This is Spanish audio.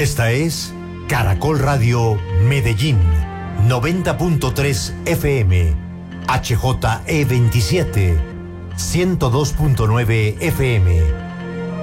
Esta es Caracol Radio Medellín, 90.3 FM, HJE 27, 102.9 FM.